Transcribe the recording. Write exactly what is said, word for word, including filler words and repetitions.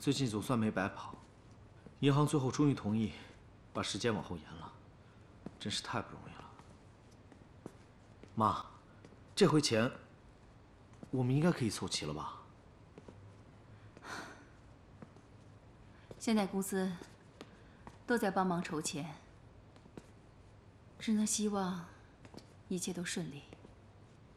最近总算没白跑，银行最后终于同意把时间往后延了，真是太不容易了。妈，这回钱我们应该可以凑齐了吧？ 现在公司都在帮忙筹钱，只能希望一切都顺利。